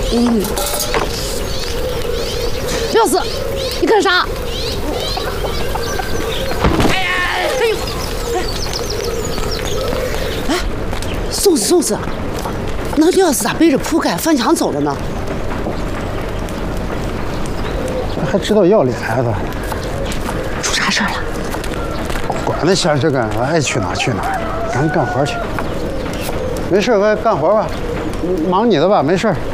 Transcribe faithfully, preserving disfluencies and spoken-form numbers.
嗯。吊死，你干啥？哎呀，哎呦！哎，宋子宋子，那吊死咋背着铺盖翻墙走了呢？ 还知道要脸子？ 出啥事儿了？ 管那瞎事干啥？爱去哪去哪，赶紧干活去。没事，快干活吧，忙你的吧，没事。